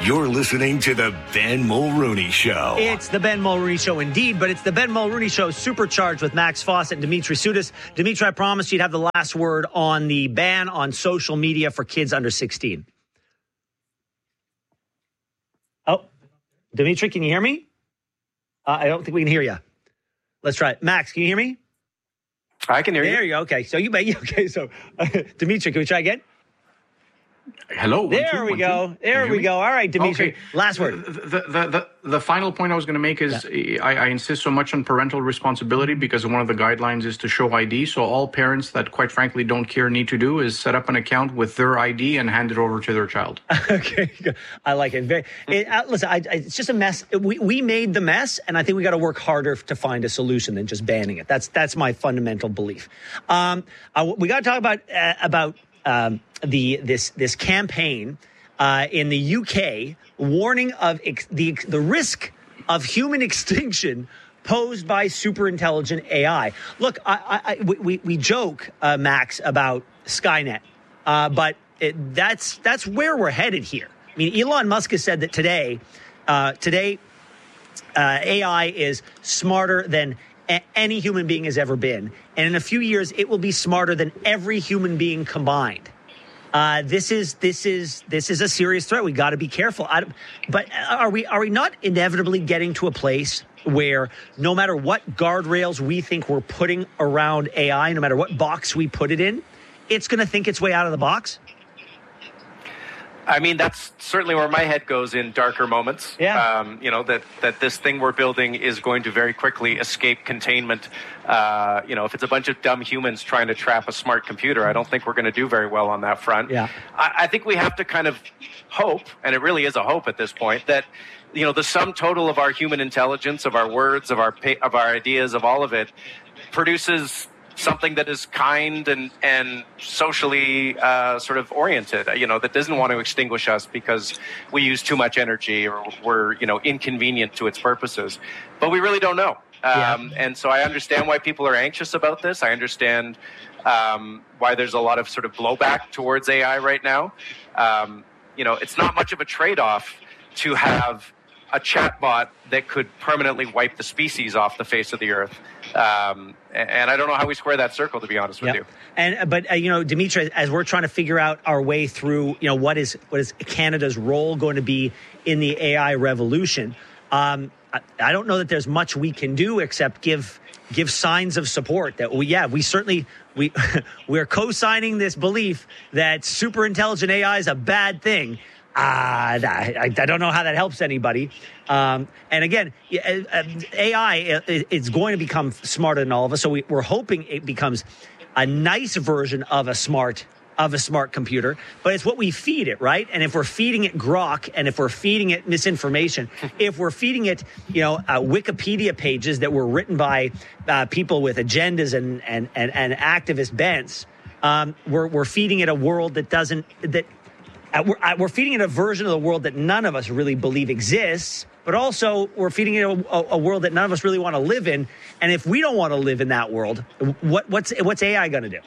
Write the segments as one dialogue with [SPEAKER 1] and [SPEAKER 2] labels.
[SPEAKER 1] You're listening to the Ben Mulrooney Show.
[SPEAKER 2] It's the Ben Mulrooney Show indeed, but it's the Ben Mulrooney Show supercharged with Max Fawcett and Dimitri Soudis. Dimitri, I promised you'd have the last word on the ban on social media for kids under 16. Oh, Dimitri, can you hear me? I don't think we can hear you. Let's try it. Max, can you hear me?
[SPEAKER 3] I can hear you.
[SPEAKER 2] There you go. Okay, so Dimitri, can we try again?
[SPEAKER 3] Hello.
[SPEAKER 2] There we go. There we go. All right, Dimitri.
[SPEAKER 3] Okay.
[SPEAKER 2] Last word.
[SPEAKER 3] The final point I was going to make is I insist so much on parental responsibility because one of the guidelines is to show ID. So all parents that, quite frankly, don't care need to do is set up an account with their ID and hand it over to their child.
[SPEAKER 2] Okay, I like it. Listen, it's just a mess. We made the mess, and I think we got to work harder to find a solution than just banning it. That's my fundamental belief. We got to talk about this campaign in the UK warning of the risk of human extinction posed by super intelligent AI. Look, we joke, Max, about Skynet, but that's where we're headed here. I mean, Elon Musk has said that today AI is smarter than any human being has ever been, and in a few years, it will be smarter than every human being combined. This is a serious threat. We got to be careful. But are we not inevitably getting to a place where no matter what guardrails we think we're putting around AI, no matter what box we put it in, it's going to think its way out of the box?
[SPEAKER 4] I mean, that's certainly where my head goes in darker moments.
[SPEAKER 2] Yeah.
[SPEAKER 4] That this thing we're building is going to very quickly escape containment. If it's a bunch of dumb humans trying to trap a smart computer, I don't think we're going to do very well on that front.
[SPEAKER 2] Yeah.
[SPEAKER 4] I think we have to kind of hope, and it really is a hope at this point, that the sum total of our human intelligence, of our words, of our ideas, of all of it, produces something that is kind and socially sort of oriented, that doesn't want to extinguish us because we use too much energy or we're, inconvenient to its purposes. But we really don't know. And so I understand why people are anxious about this. I understand why there's a lot of sort of blowback towards AI right now. It's not much of a trade-off to have a chatbot that could permanently wipe the species off the face of the earth. And I don't know how we square that circle, to be honest with you.
[SPEAKER 2] But Dimitri, as we're trying to figure out our way through, what is Canada's role going to be in the AI revolution, I don't know that there's much we can do except give signs of support that we're co-signing this belief that super intelligent AI is a bad thing. I don't know how that helps anybody. And again, AI is going to become smarter than all of us. So we're hoping it becomes a nice version of a smart computer. But it's what we feed it, right? And if we're feeding it grok, and if we're feeding it misinformation, if we're feeding it, Wikipedia pages that were written by people with agendas and activist bents, we're feeding it a world we're feeding it a version of the world that none of us really believe exists, but also we're feeding it a world that none of us really want to live in. And if we don't want to live in that world, what's AI going to do?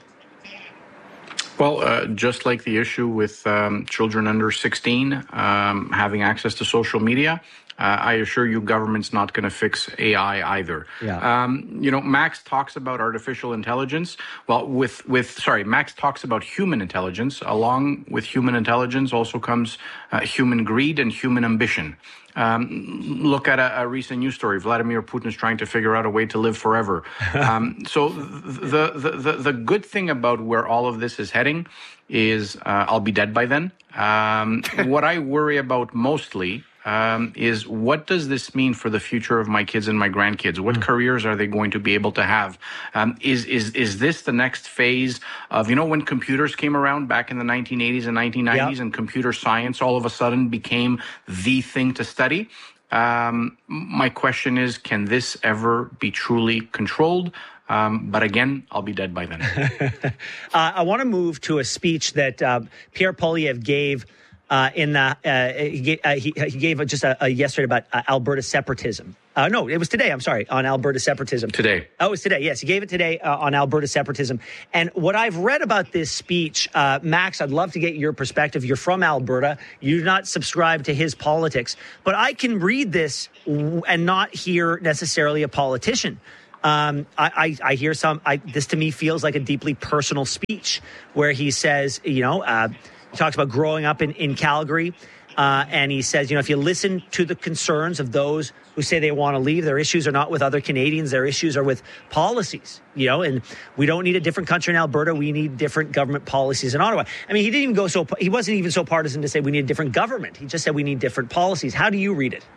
[SPEAKER 3] Well, just like the issue with children under 16 having access to social media, I assure you government's not going to fix AI either.
[SPEAKER 2] Yeah.
[SPEAKER 3] Max talks about artificial intelligence. Well, Max talks about human intelligence. Along with human intelligence also comes human greed and human ambition. Look at a recent news story. Vladimir Putin is trying to figure out a way to live forever. So the good thing about where all of this is heading is I'll be dead by then. What I worry about mostly is what does this mean for the future of my kids and my grandkids? What careers are they going to be able to have? Is this the next phase of, when computers came around back in the 1980s and 1990s and computer science all of a sudden became the thing to study? My question is, can this ever be truly controlled? But again, I'll be dead by then.
[SPEAKER 2] I want to move to a speech that Pierre Poilievre gave He gave just a yesterday about Alberta separatism. No, it was today. I'm sorry, on Alberta separatism.
[SPEAKER 3] Today.
[SPEAKER 2] Oh, it was today. Yes, he gave it today on Alberta separatism. And what I've read about this speech, Max, I'd love to get your perspective. You're from Alberta. You do not subscribe to his politics. But I can read this and not hear necessarily a politician. I hear this to me feels like a deeply personal speech where he says, he talks about growing up in Calgary. And he says, if you listen to the concerns of those who say they want to leave, their issues are not with other Canadians. Their issues are with policies, and we don't need a different country in Alberta. We need different government policies in Ottawa. I mean, he wasn't even so partisan to say we need a different government. He just said we need different policies. How do you read it?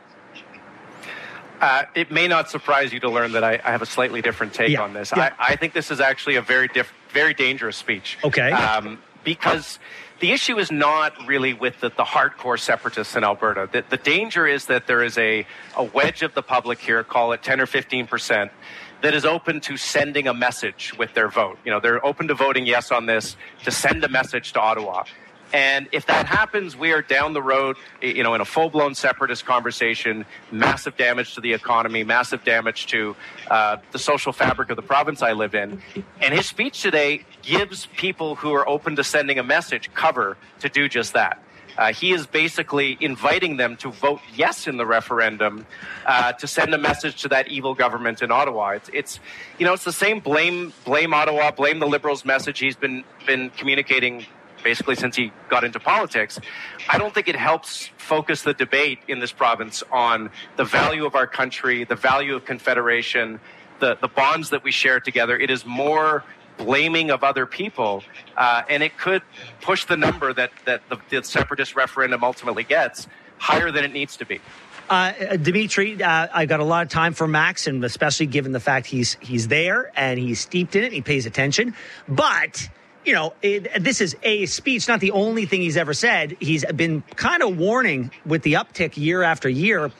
[SPEAKER 4] It may not surprise you to learn that I have a slightly different take on this.
[SPEAKER 2] Yeah.
[SPEAKER 4] I think this is actually a very dangerous speech.
[SPEAKER 2] Okay.
[SPEAKER 4] Because the issue is not really with the hardcore separatists in Alberta. The danger is that there is a wedge of the public here, call it 10 or 15%, that is open to sending a message with their vote. They're open to voting yes on this to send a message to Ottawa. And if that happens, we are down the road, in a full-blown separatist conversation, massive damage to the economy, massive damage to the social fabric of the province I live in. And his speech today gives people who are open to sending a message cover to do just that. He is basically inviting them to vote yes in the referendum to send a message to that evil government in Ottawa. It's the same blame Ottawa, blame the Liberals message he's been communicating basically since he got into politics. I don't think it helps focus the debate in this province on the value of our country, the value of Confederation, the bonds that we share together. It is more blaming of other people, and it could push the number that the separatist referendum ultimately gets higher than it needs to be.
[SPEAKER 2] Dimitri, I got a lot of time for Max, and especially given the fact he's there and he's steeped in it, he pays attention. But this is a speech, not the only thing he's ever said. He's been kind of warning with the uptick year after year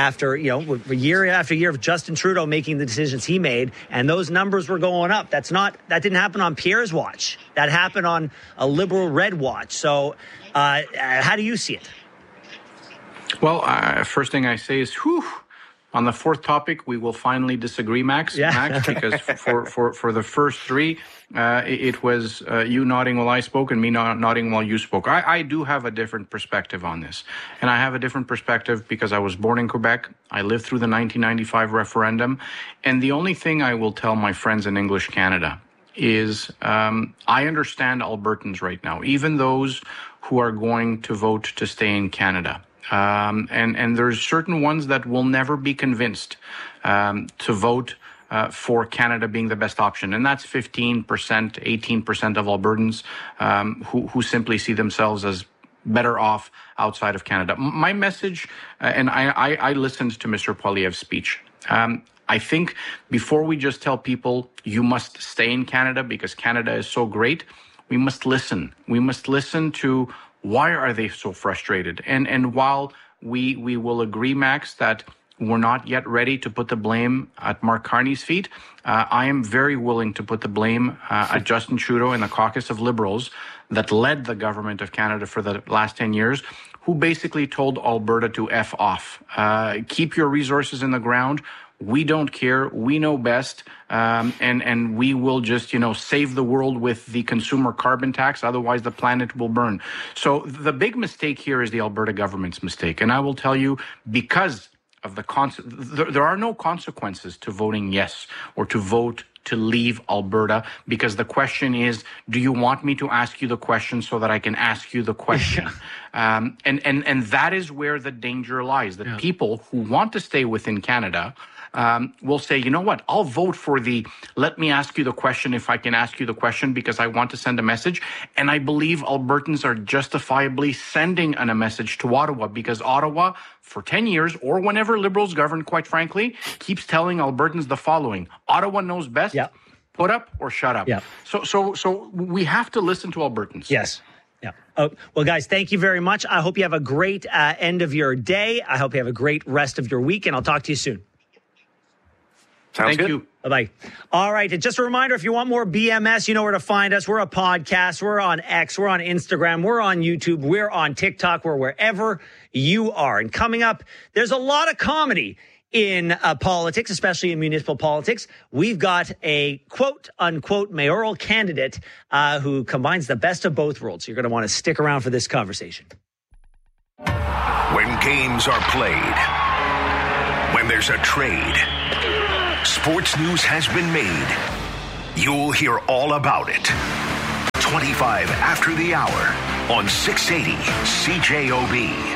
[SPEAKER 2] of Justin Trudeau making the decisions he made, and those numbers were going up. That didn't happen on Pierre's watch. That happened on a Liberal Red watch. So how do you see it?
[SPEAKER 3] Well, first thing I say is, on the fourth topic, we will finally disagree, Max.
[SPEAKER 2] Yeah.
[SPEAKER 3] Max, because for the first three, it was you nodding while I spoke and me nodding while you spoke. I do have a different perspective on this. And I have a different perspective because I was born in Quebec. I lived through the 1995 referendum. And the only thing I will tell my friends in English Canada is I understand Albertans right now, even those who are going to vote to stay in Canada. And there's certain ones that will never be convinced to vote for Canada being the best option. And that's 15%, 18% of Albertans who simply see themselves as better off outside of Canada. My message, and I listened to Mr. Poilievre's speech. I think before we just tell people you must stay in Canada because Canada is so great, we must listen. We must listen to why are they so frustrated? And while we will agree, Max, that we're not yet ready to put the blame at Mark Carney's feet, I am very willing to put the blame at Justin Trudeau and the caucus of Liberals that led the government of Canada for the last 10 years, who basically told Alberta to F off. Keep your resources in the ground. We don't care. We know best. And we will just, save the world with the consumer carbon tax. Otherwise, the planet will burn. So the big mistake here is the Alberta government's mistake. And I will tell you, because of there are no consequences to voting yes or to vote to leave Alberta, because the question is, do you want me to ask you the question so that I can ask you the question? And that is where the danger lies. That people who want to stay within Canada will say, you know what, I'll vote for let me ask you the question if I can ask you the question because I want to send a message. And I believe Albertans are justifiably sending a message to Ottawa because Ottawa, for 10 years, or whenever Liberals govern, quite frankly, keeps telling Albertans the following: Ottawa knows best, put up or shut up. So we have to listen to Albertans.
[SPEAKER 2] Yes. Yeah. Well, guys, thank you very much. I hope you have a great end of your day. I hope you have a great rest of your week, and I'll talk to you soon.
[SPEAKER 4] Sounds good.
[SPEAKER 3] you.
[SPEAKER 2] Bye-bye. All right. And just a reminder, if you want more BMS, you know where to find us. We're a podcast. We're on X. We're on Instagram. We're on YouTube. We're on TikTok. We're wherever you are. And coming up, there's a lot of comedy in politics, especially in municipal politics. We've got a quote-unquote mayoral candidate who combines the best of both worlds. You're going to want to stick around for this conversation.
[SPEAKER 1] When games are played, when there's a trade, sports news has been made. You'll hear all about it. 25 after the hour on 680 CJOB.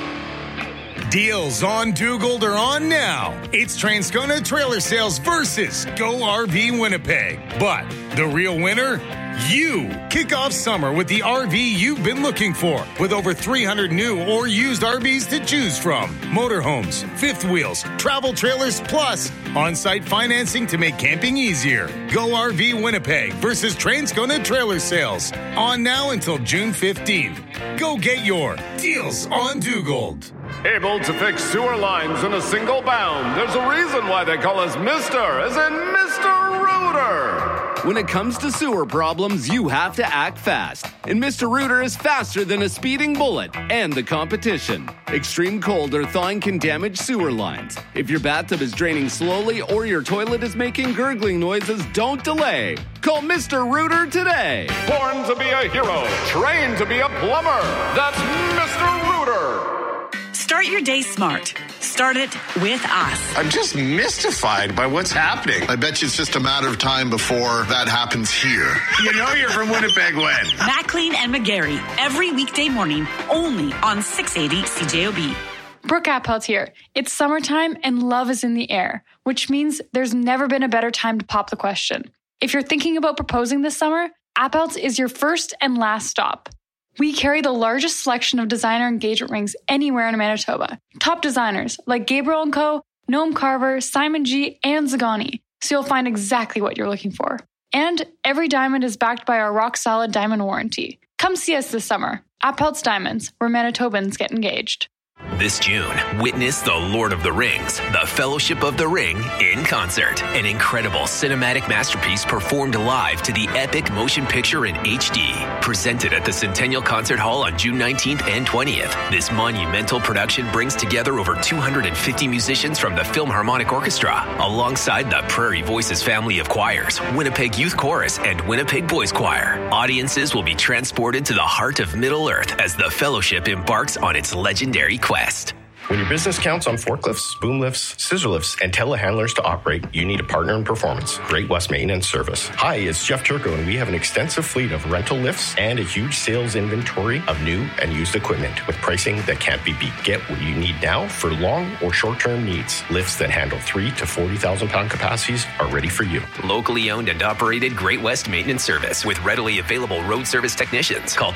[SPEAKER 5] Deals on Dugald are on now. It's Transcona Trailer Sales versus Go RV Winnipeg. But the real winner? You. Kick off summer with the RV you've been looking for, with over 300 new or used RVs to choose from. Motorhomes, fifth wheels, travel trailers, plus on-site financing to make camping easier. Go RV Winnipeg versus Transcona Trailer Sales. On now until June 15th. Go get your Deals on Dugald.
[SPEAKER 6] Able to fix sewer lines in a single bound. There's a reason why they call us Mr. as in Mr. Rooter.
[SPEAKER 7] When it comes to sewer problems, you have to act fast. And Mr. Rooter is faster than a speeding bullet and the competition. Extreme cold or thawing can damage sewer lines. If your bathtub is draining slowly or your toilet is making gurgling noises, don't delay. Call Mr. Rooter today.
[SPEAKER 6] Born to be a hero, trained to be a plumber. That's Mr. Rooter.
[SPEAKER 8] Start your day smart. Start it with us.
[SPEAKER 9] I'm just mystified by what's happening. I bet you it's just a matter of time before that happens here.
[SPEAKER 1] You know you're from Winnipeg when?
[SPEAKER 8] Maclean and McGarry, every weekday morning, only on 680 CJOB.
[SPEAKER 10] Brooke Appelt here. It's summertime and love is in the air, which means there's never been a better time to pop the question. If you're thinking about proposing this summer, Appelt is your first and last stop. We carry the largest selection of designer engagement rings anywhere in Manitoba. Top designers like Gabriel & Co., Noam Carver, Simon G., and Zagani. So you'll find exactly what you're looking for. And every diamond is backed by our rock-solid diamond warranty. Come see us this summer. Appelt's Diamonds, where Manitobans get engaged.
[SPEAKER 11] This June, witness The Lord of the Rings, The Fellowship of the Ring in concert. An incredible cinematic masterpiece performed live to the epic motion picture in HD. Presented at the Centennial Concert Hall on June 19th and 20th. This monumental production brings together over 250 musicians from the Philharmonic Orchestra, alongside the Prairie Voices family of choirs, Winnipeg Youth Chorus, and Winnipeg Boys Choir. Audiences will be transported to the heart of Middle-earth as the Fellowship embarks on its legendary quest.
[SPEAKER 12] When your business counts on forklifts, boom lifts, scissor lifts, and telehandlers to operate, you need a partner in performance. Great West Maintenance Service. Hi, it's Jeff Turco, and we have an extensive fleet of rental lifts and a huge sales inventory of new and used equipment with pricing that can't be beat. Get what you need now for long or short-term needs. Lifts that handle 3 to 40,000 pound capacities are ready for you.
[SPEAKER 11] Locally owned and operated Great West Maintenance Service with readily available road service technicians. Call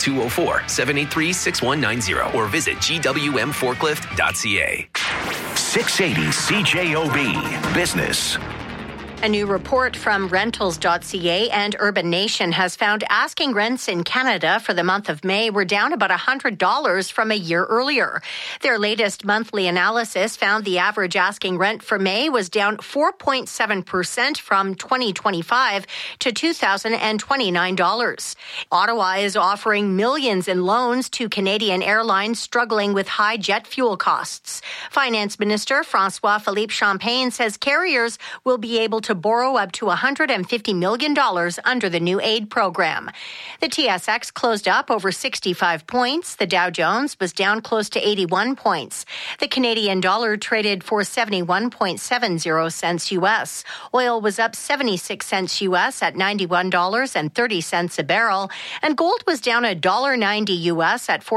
[SPEAKER 11] 204-783-6190 or visit gwmforklift.ca.
[SPEAKER 1] 680 CJOB Business.
[SPEAKER 13] A new report from Rentals.ca and Urban Nation has found asking rents in Canada for the month of May were down about $100 from a year earlier. Their latest monthly analysis found the average asking rent for May was down 4.7% from 2025 to $2,029. Ottawa is offering millions in loans to Canadian airlines struggling with high jet fuel costs. Finance Minister François-Philippe Champagne says carriers will be able to borrow up to $150 million under the new aid program. The TSX closed up over 65 points. The Dow Jones was down close to 81 points. The Canadian dollar traded for 71.70 cents U.S. Oil was up 76 cents U.S. at $91.30 a barrel. And gold was down $1.90 U.S. at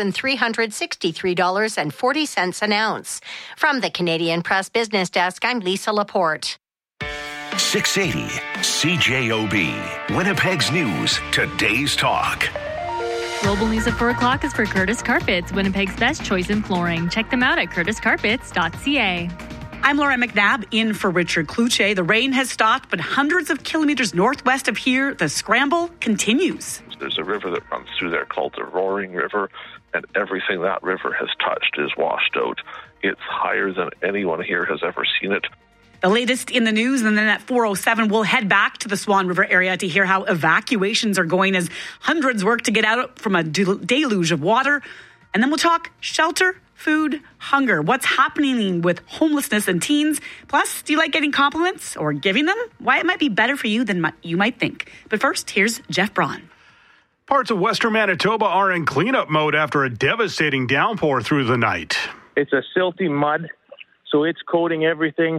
[SPEAKER 13] $4,363.40 an ounce. From the Canadian Press Business Desk, I'm Lisa Laporte.
[SPEAKER 1] 680 CJOB, Winnipeg's news, today's talk.
[SPEAKER 14] Global News at 4 o'clock is for Curtis Carpets, Winnipeg's best choice in flooring. Check them out at curtiscarpets.ca.
[SPEAKER 8] I'm Laura McNabb in for Richard Kluche. The rain has stopped, but hundreds of kilometers northwest of here, the scramble continues.
[SPEAKER 15] There's a river that runs through there called the Roaring River, and everything that river has touched is washed out. It's higher than anyone here has ever seen it.
[SPEAKER 8] The latest in the news, and then at 4:07, we'll head back to the Swan River area to hear how evacuations are going as hundreds work to get out from a deluge of water. And then we'll talk shelter, food, hunger. What's happening with homelessness and teens? Plus, do you like getting compliments or giving them? Why it might be better for you than you might think. But first, here's Jeff Braun.
[SPEAKER 16] Parts of western Manitoba are in cleanup mode after a devastating downpour through the night.
[SPEAKER 17] It's a silty mud, so it's coating everything.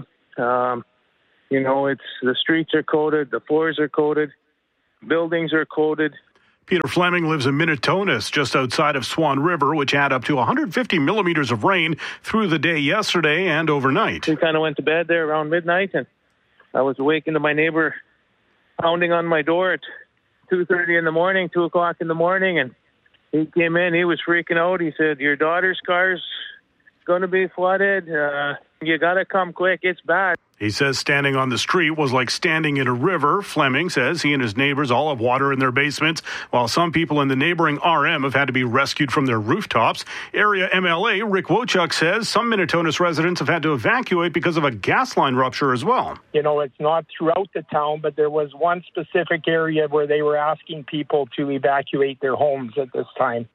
[SPEAKER 17] It's the streets are coated, the floors are coated, buildings are coated.
[SPEAKER 16] Peter Fleming lives in Minitonas, just outside of Swan River, which had up to 150 millimeters of rain through the day yesterday and overnight.
[SPEAKER 17] We kind of went to bed there around midnight, and I was awakened to my neighbor pounding on my door at 2:30 in the morning, 2 o'clock in the morning, and he came in. He was freaking out. He said, "Your daughter's car's going to be flooded. You got to come quick. It's bad."
[SPEAKER 16] He says standing on the street was like standing in a river. Fleming says he and his neighbors all have water in their basements, while some people in the neighboring RM have had to be rescued from their rooftops. Area MLA Rick Wochuk says some Minitonas residents have had to evacuate because of a gas line rupture as well.
[SPEAKER 18] It's not throughout the town, but there was one specific area where they were asking people to evacuate their homes at this time.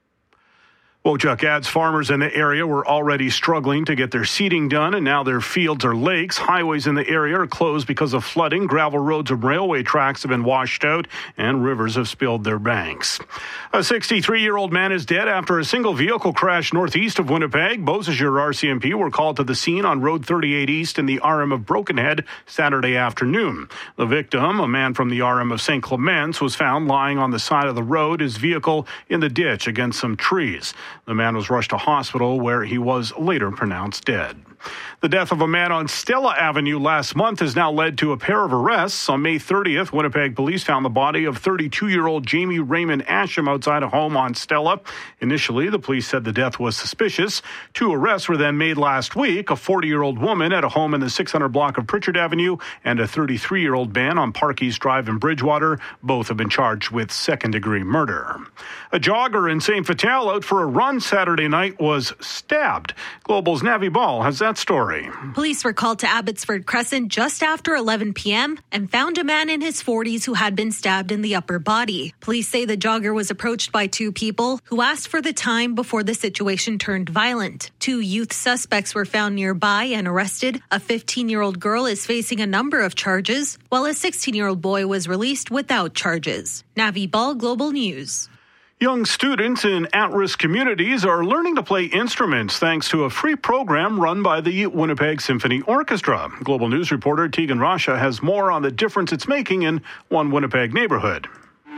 [SPEAKER 16] Wochuk adds farmers in the area were already struggling to get their seeding done, and now their fields are lakes. Highways in the area are closed because of flooding. Gravel roads and railway tracks have been washed out, and rivers have spilled their banks. A 63-year-old man is dead after a single vehicle crash northeast of Winnipeg. Beausejour RCMP were called to the scene on Road 38 East in the RM of Brokenhead Saturday afternoon. The victim, a man from the RM of St. Clements, was found lying on the side of the road, his vehicle in the ditch against some trees. The man was rushed to hospital where he was later pronounced dead. The death of a man on Stella Avenue last month has now led to a pair of arrests. On May 30th, Winnipeg police found the body of 32-year-old Jamie Raymond Asham outside a home on Stella. Initially, the police said the death was suspicious. 2 arrests were then made last week, a 40-year-old woman at a home in the 600 block of Pritchard Avenue and a 33-year-old man on Park East Drive in Bridgewater. Both have been charged with second-degree murder. A jogger in St. Vital out for a run Saturday night was stabbed. Global's Navi Ball has that story.
[SPEAKER 19] Police were called to Abbotsford Crescent just after 11 p.m. and found a man in his 40s who had been stabbed in the upper body. Police say the jogger was approached by 2 people who asked for the time before the situation turned violent. 2 youth suspects were found nearby and arrested. A 15-year-old girl is facing a number of charges, while a 16-year-old boy was released without charges. Navi Ball, Global News.
[SPEAKER 16] Young students in at-risk communities are learning to play instruments thanks to a free program run by the Winnipeg Symphony Orchestra. Global News reporter Tegan Rasha has more on the difference it's making in one Winnipeg neighborhood.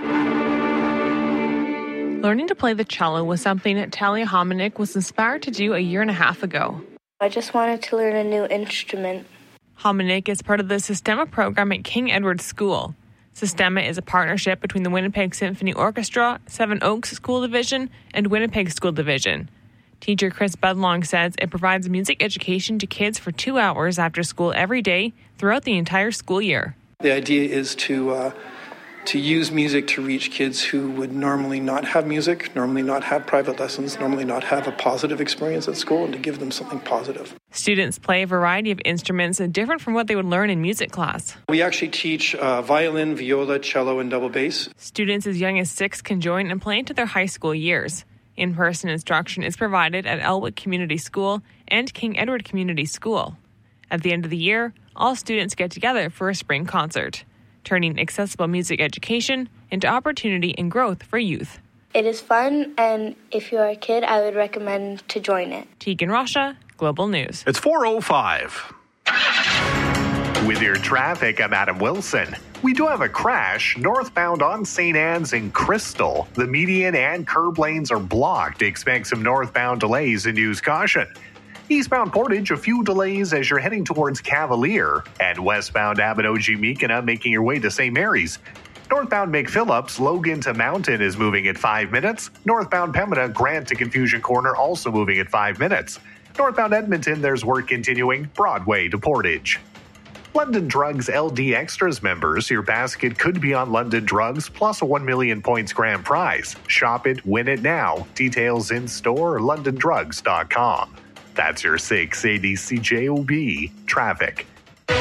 [SPEAKER 20] Learning to play the cello was something Talia Hominick was inspired to do a year and a half ago.
[SPEAKER 21] I just wanted to learn a new instrument.
[SPEAKER 20] Hominick is part of the Systema program at King Edward School. Systema is a partnership between the Winnipeg Symphony Orchestra, Seven Oaks School Division, and Winnipeg School Division. Teacher Chris Budlong says it provides music education to kids for 2 hours after school every day throughout the entire school year.
[SPEAKER 22] The idea is to use music to reach kids who would normally not have music, normally not have private lessons, normally not have a positive experience at school, and to give them something positive.
[SPEAKER 20] Students play a variety of instruments different from what they would learn in music class.
[SPEAKER 22] We actually teach violin, viola, cello, and double bass.
[SPEAKER 20] Students as young as 6 can join and play into their high school years. In-person instruction is provided at Elwick Community School and King Edward Community School. At the end of the year, all students get together for a spring concert, turning accessible music education into opportunity and growth for youth.
[SPEAKER 21] It is fun, and if you are a kid, I would recommend to join it.
[SPEAKER 20] Tegan Rasha, Global News.
[SPEAKER 16] It's 4:05.
[SPEAKER 23] With your traffic, I'm Adam Wilson. We do have a crash northbound on St. Anne's in Crystal. The median and curb lanes are blocked. Expect some northbound delays and use caution. Eastbound Portage, a few delays as you're heading towards Cavalier, and westbound Abbotsford-Meekina making your way to St. Mary's. Northbound McPhillips, Logan to Mountain is moving at 5 minutes. Northbound Pembina, Grant to Confusion Corner also moving at 5 minutes. Northbound Edmonton, there's work continuing, Broadway to Portage. London Drugs LD Extras members, your basket could be on London Drugs plus a 1 million points grand prize. Shop it, win it now. Details in store, londondrugs.com. That's your 680 CJOB traffic.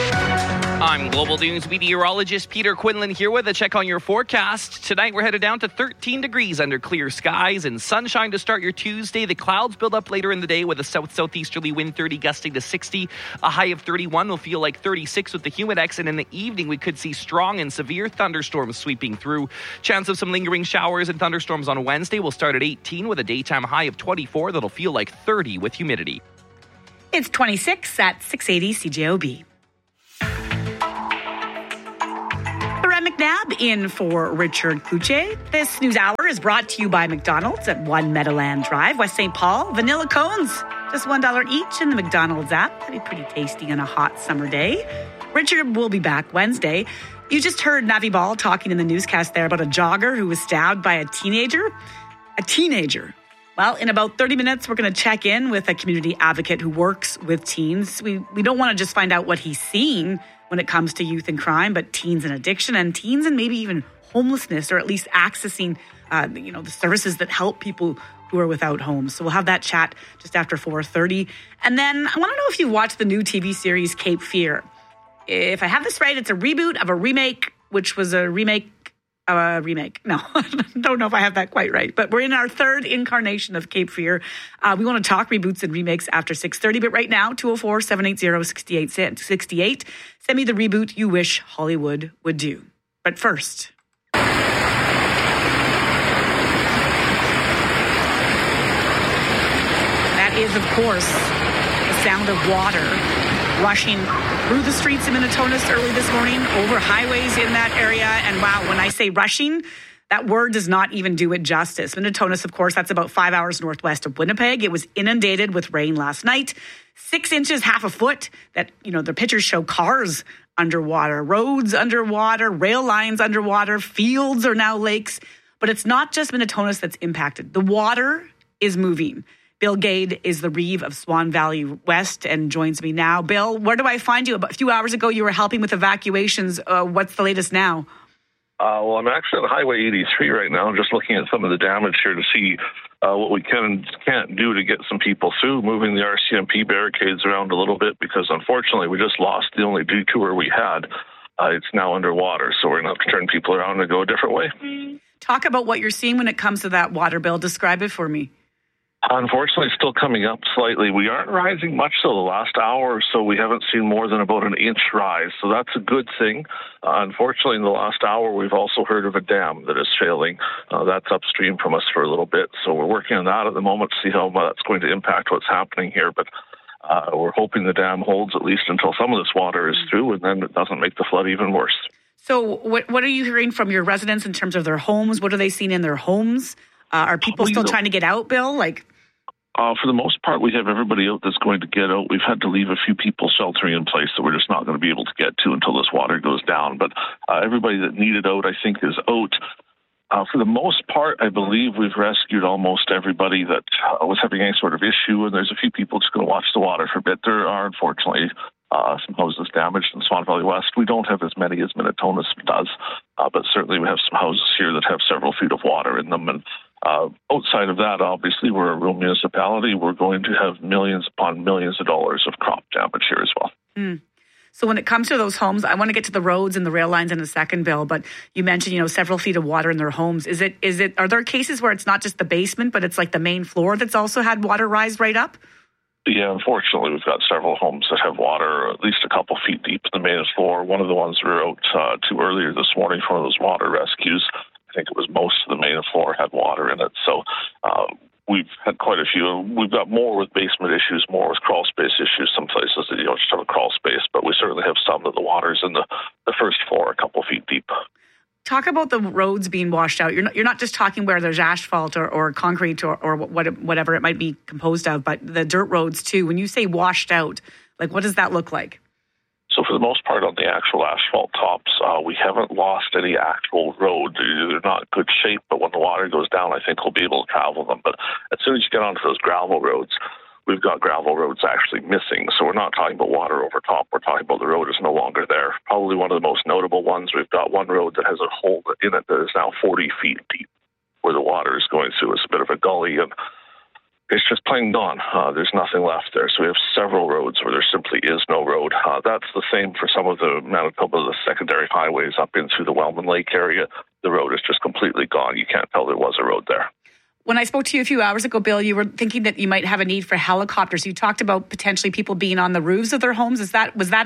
[SPEAKER 2] I'm Global News meteorologist Peter Quinlan here with a check on your forecast. Tonight we're headed down to 13 degrees under clear skies and sunshine to start your Tuesday. The clouds build up later in the day with a south-southeasterly wind 30 gusting to 60. A high of 31 will feel like 36 with the Humidex, and in the evening we could see strong and severe thunderstorms sweeping through. Chance of some lingering showers and thunderstorms on Wednesday will start at 18 with a daytime high of 24 that'll feel like 30 with humidity.
[SPEAKER 8] It's 26 at 680 CJOB. McNabb in for Richard Kluche. This news hour is brought to you by McDonald's at 1 Meadowland Drive, West St. Paul. Vanilla cones, just $1 each in the McDonald's app. That'd be pretty tasty on a hot summer day. Richard will be back Wednesday. You just heard Navi Ball talking in the newscast there about a jogger who was stabbed by a teenager. A teenager. Well, in about 30 minutes, we're going to check in with a community advocate who works with teens. We don't want to just find out what he's seeing when it comes to youth and crime, but teens and addiction and teens and maybe even homelessness, or at least accessing, the services that help people who are without homes. So we'll have that chat just after 4:30. And then I want to know if you watched the new TV series Cape Fear. If I have this right, it's a reboot of a remake, which was a remake. No, I don't know if I have that quite right. But we're in our third incarnation of Cape Fear. We want to talk reboots and remakes after 6:30. But right now, 204-780-6868. Send me the reboot you wish Hollywood would do. But first, that is, of course, the sound of water rushing through the streets in Minnetonka early this morning, over highways in that area. And wow, when I say rushing, that word does not even do it justice. Minnetonka, of course, that's about 5 hours northwest of Winnipeg. It was inundated with rain last night. 6 inches, half a foot. That, the pictures show cars underwater, roads underwater, rail lines underwater, fields are now lakes. But it's not just Minnetonka that's impacted. The water is moving. Bill Gade is the Reeve of Swan Valley West and joins me now. Bill, where do I find you? About a few hours ago, you were helping with evacuations. What's the latest now?
[SPEAKER 15] Well, I'm actually on Highway 83 right now, just looking at some of the damage here to see what we can and can't do to get some people through, moving the RCMP barricades around a little bit, because unfortunately we just lost the only detour we had. It's now underwater, so we're going to have to turn people around and go a different way.
[SPEAKER 8] Talk about what you're seeing when it comes to that water, Bill. Describe it for me.
[SPEAKER 15] Unfortunately, still coming up slightly. We aren't rising much, so the last hour or so we haven't seen more than about an inch rise, so that's a good thing. Unfortunately, in the last hour, we've also heard of a dam that is failing. That's upstream from us for a little bit, so we're working on that at the moment to see how that's going to impact what's happening here, but we're hoping the dam holds at least until some of this water is through, and then it doesn't make the flood even worse.
[SPEAKER 8] So what are you hearing from your residents in terms of their homes? What are they seeing in their homes? Are people still trying to get out, Bill?
[SPEAKER 15] For the most part, we have everybody out that's going to get out. We've had to leave a few people sheltering in place that we're just not going to be able to get to until this water goes down. But everybody that needed out, I think, is out. For the most part, I believe we've rescued almost everybody that was having any sort of issue, and there's a few people just going to watch the water for a bit. There are, unfortunately, some houses damaged in Swan Valley West. We don't have as many as Minnetonka does, but certainly we have some houses here that have several feet of water in them. And outside of that, obviously, we're a rural municipality. We're going to have millions upon millions of dollars of crop damage here as well.
[SPEAKER 8] So when it comes to those homes, I want to get to the roads and the rail lines in a second, Bill, but you mentioned, several feet of water in their homes. Are there cases where it's not just the basement, but it's like the main floor that's also had water rise right up?
[SPEAKER 15] Yeah, unfortunately, we've got several homes that have water at least a couple feet deep in the main floor. One of the ones we were out to earlier this morning for one of those water rescues, I think it was most of the main floor had water in it. So we've had quite a few. We've got more with basement issues, more with crawl space issues. Some places that you don't just have a crawl space, but we certainly have some that the water's in the first floor a couple feet deep.
[SPEAKER 8] Talk about the roads being washed out. You're not just talking where there's asphalt or concrete or whatever it might be composed of, but the dirt roads too. When you say washed out, what does that look like?
[SPEAKER 15] So for the most part on the actual asphalt tops, we haven't lost any actual road. They're not in good shape, but when the water goes down, I think we'll be able to travel them. But as soon as you get onto those gravel roads, we've got gravel roads actually missing. So we're not talking about water over top. We're talking about the road is no longer there. Probably one of the most notable ones, we've got one road that has a hole in it that is now 40 feet deep where the water is going through. It's a bit of a gully, and It's just plain gone. There's nothing left there. So we have several roads where there simply is no road. That's the same for some of the Manitoba, the secondary highways up into the Wellman Lake area. The road is just completely gone. You can't tell there was a road there.
[SPEAKER 8] When I spoke to you a few hours ago, Bill, you were thinking that you might have a need for helicopters. You talked about potentially people being on the roofs of their homes. Did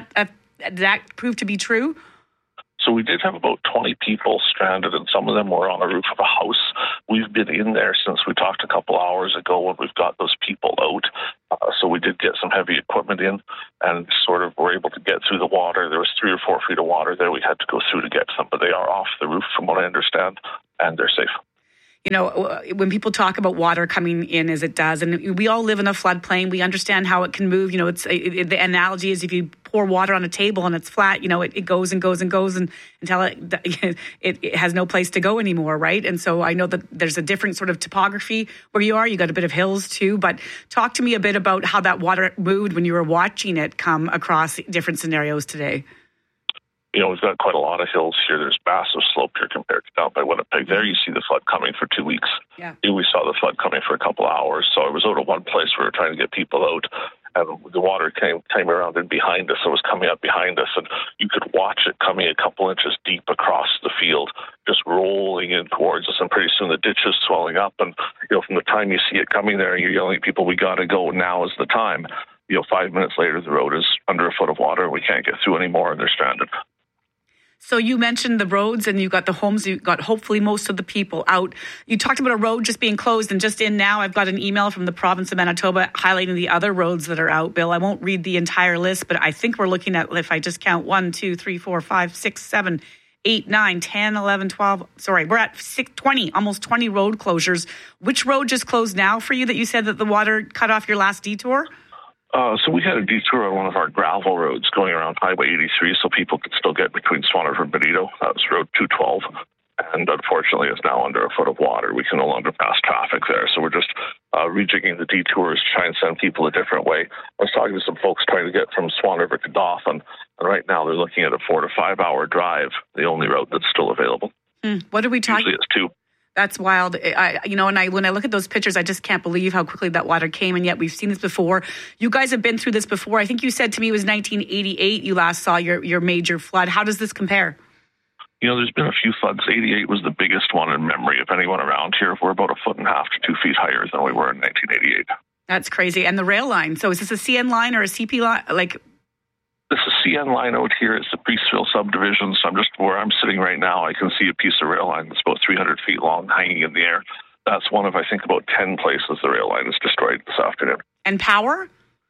[SPEAKER 8] that prove to be true?
[SPEAKER 15] So we did have about 20 people stranded, and some of them were on the roof of a house. We've been in there since we talked a couple hours ago when we've got those people out. So we did get some heavy equipment in and sort of were able to get through the water. There was 3 or 4 feet of water there we had to go through to get some, but they are off the roof from what I understand, and they're safe.
[SPEAKER 8] You know, when people talk about water coming in as it does, and we all live in a floodplain, we understand how it can move. You know, the analogy is if you pour water on a table and it's flat, you know, it goes and goes and goes until it has no place to go anymore, right? And so I know that there's a different sort of topography where you are. You got a bit of hills too, but talk to me a bit about how that water moved when you were watching it come across different scenarios today.
[SPEAKER 15] You know, we've got quite a lot of hills here. There's massive slope here compared to down by Winnipeg. There you see the flood coming for 2 weeks.
[SPEAKER 8] Yeah.
[SPEAKER 15] Here we saw the flood coming for a couple of hours. So I was out at one place where we were trying to get people out, and the water came around in behind us. It was coming up behind us, and you could watch it coming a couple inches deep across the field, just rolling in towards us. And pretty soon the ditch is swelling up. And, you know, from the time you see it coming there, you're yelling at people, we got to go. Now is the time. You know, 5 minutes later, the road is under a foot of water, and we can't get through anymore, and they're stranded.
[SPEAKER 8] So you mentioned the roads and you got the homes, you got hopefully most of the people out. You talked about a road just being closed, and just in now I've got an email from the province of Manitoba highlighting the other roads that are out, Bill. I won't read the entire list, but I think we're looking at, if I just count 1, 2, 3, 4, 5, 6, 7, 8, 9, 10, 11, 12. Sorry, we're at 20, almost 20 road closures. Which road just closed now for you that you said that the water cut off your last detour?
[SPEAKER 15] So we had a detour on one of our gravel roads going around Highway 83 so people could still get between Swan River and Benito. That was Road 212. And unfortunately, it's now under a foot of water. We can no longer pass traffic there. So we're just rejigging the detours to try and send people a different way. I was talking to some folks trying to get from Swan River to Dauphin. And right now they're looking at a 4 to 5 hour drive, the only road that's still available.
[SPEAKER 8] What are we talking?
[SPEAKER 15] Usually it's 2.
[SPEAKER 8] That's wild. When I look at those pictures, I just can't believe how quickly that water came. And yet we've seen this before. You guys have been through this before. I think you said to me it was 1988 you last saw your major flood. How does this compare?
[SPEAKER 15] You know, there's been a few floods. 88 was the biggest one in memory of anyone around here. We're about 1.5 to 2 feet higher than we were in 1988.
[SPEAKER 8] That's crazy. And the rail line. So is this a CN line or a CP line?
[SPEAKER 15] This is CN line out here. It's the Priestville subdivision. So I'm just where I'm sitting right now. I can see a piece of rail line that's about 300 feet long hanging in the air. That's one of, I think, about 10 places the rail line is destroyed this afternoon.
[SPEAKER 8] And power?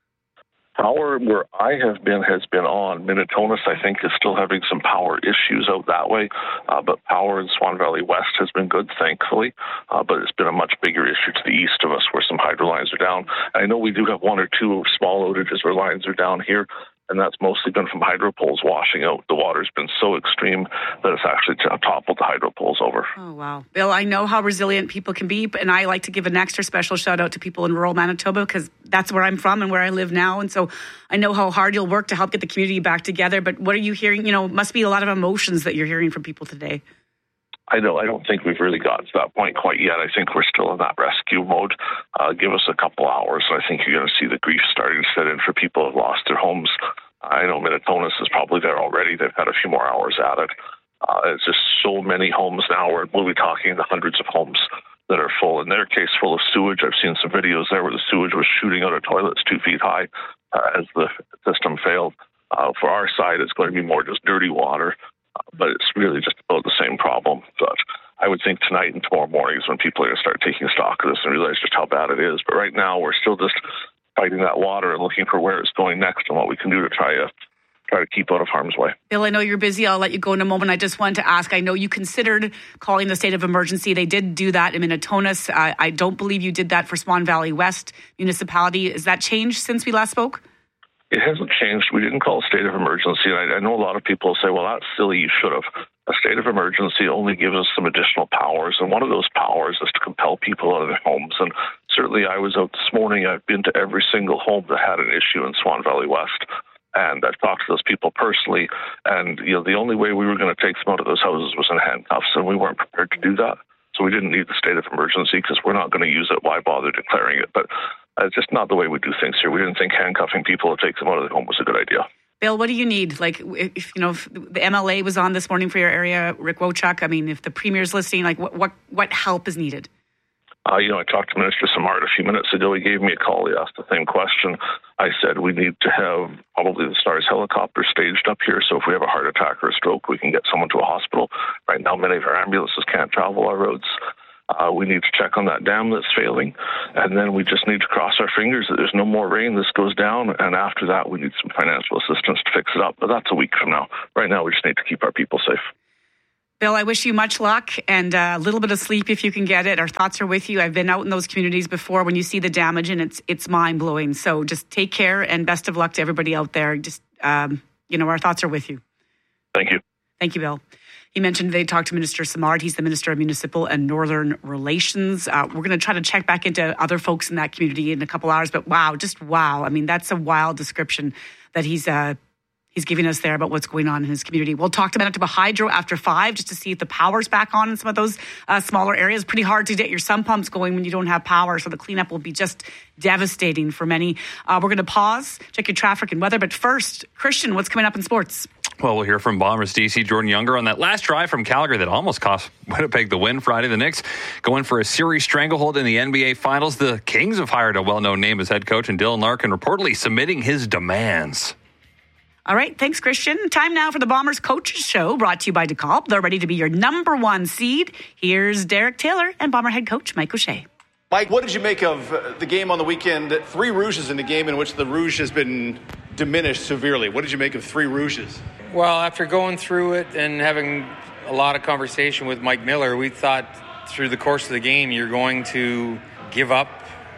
[SPEAKER 15] Power where I have been has been on. Minitonas, I think, is still having some power issues out that way. But power in Swan Valley West has been good, thankfully. But it's been a much bigger issue to the east of us where some hydro lines are down. I know we do have 1 or 2 small outages where lines are down here. And that's mostly been from hydro poles washing out. The water's been so extreme that it's actually toppled the hydro poles over.
[SPEAKER 8] Oh, wow. Bill, I know how resilient people can be, and I like to give an extra special shout out to people in rural Manitoba because that's where I'm from and where I live now. And so I know how hard you'll work to help get the community back together. But what are you hearing? You know, must be a lot of emotions that you're hearing from people today.
[SPEAKER 15] I don't think we've really gotten to that point quite yet. I think we're still in that rescue mode. Give us a couple hours, and I think you're going to see the grief starting to set in for people who have lost their homes. I know Minitonas is probably there already. They've had a few more hours at it. It's just so many homes now. We'll be talking the hundreds of homes that are full. In their case, full of sewage. I've seen some videos there where the sewage was shooting out of toilets 2 feet high as the system failed. For our side, it's going to be more just dirty water. But it's really just about the same problem. But I would think tonight and tomorrow morning is when people are going to start taking stock of this and realize just how bad it is. But right now, we're still just fighting that water and looking for where it's going next and what we can do to try to keep out of harm's way.
[SPEAKER 8] Bill, I know you're busy. I'll let you go in a moment. I just wanted to ask, I know you considered calling the state of emergency. They did do that in Minitonas. I don't believe you did that for Swan Valley West municipality. Has that changed since we last spoke?
[SPEAKER 15] It hasn't changed. We didn't call a state of emergency. And I know a lot of people say, well, that's silly, you should have. A state of emergency only gives us some additional powers. And one of those powers is to compel people out of their homes. And certainly I was out this morning. I've been to every single home that had an issue in Swan Valley West. And I've talked to those people personally. And, the only way we were going to take them out of those houses was in handcuffs. And we weren't prepared to do that. So we didn't need the state of emergency because we're not going to use it. Why bother declaring it? But it's just not the way we do things here. We didn't think handcuffing people to take them out of their home was a good idea.
[SPEAKER 8] Bill, what do you need? Like, if the MLA was on this morning for your area, Rick Wochuk, I mean, if the Premier's listening, like what help is needed?
[SPEAKER 15] I talked to Minister Simard a few minutes ago. He gave me a call. He asked the same question. I said we need to have probably the STARS helicopter staged up here, so if we have a heart attack or a stroke, we can get someone to a hospital. Right now, many of our ambulances can't travel our roads. We need to check on that dam that's failing, and then we just need to cross our fingers that there's no more rain. This goes down, and after that, we need some financial assistance to fix it up. But that's a week from now. Right now, we just need to keep our people safe.
[SPEAKER 8] Bill, I wish you much luck and a little bit of sleep if you can get it. Our thoughts are with you. I've been out in those communities before when you see the damage, and it's mind-blowing. So just take care and best of luck to everybody out there. Just, our thoughts are with you.
[SPEAKER 15] Thank you.
[SPEAKER 8] Thank you, Bill. He mentioned they talked to Minister Simard. He's the Minister of Municipal and Northern Relations. We're going to try to check back into other folks in that community in a couple hours. But wow. I mean, that's a wild description that he's giving us there about what's going on in his community. We'll talk to Manitoba Hydro after 5 just to see if the power's back on in some of those smaller areas. Pretty hard to get your sump pumps going when you don't have power, so the cleanup will be just devastating for many. We're going to pause, check your traffic and weather. But first, Christian, what's coming up in sports?
[SPEAKER 3] Well, we'll hear from Bombers DC Jordan Younger on that last drive from Calgary that almost cost Winnipeg the win Friday. The Knicks going for a series stranglehold in the NBA Finals. The Kings have hired a well-known name as head coach, and Dylan Larkin reportedly submitting his demands.
[SPEAKER 8] All right, thanks, Christian. Time now for the Bombers Coaches Show, brought to you by DeKalb. They're ready to be your number 1 seed. Here's Derek Taylor and Bomber head coach Mike O'Shea.
[SPEAKER 4] Mike, what did you make of the game on the weekend? 3 Rouges in the game in which the Rouge has been diminished severely. What did you make of 3 Rouges?
[SPEAKER 5] Well, after going through it and having a lot of conversation with Mike Miller, we thought through the course of the game you're going to give up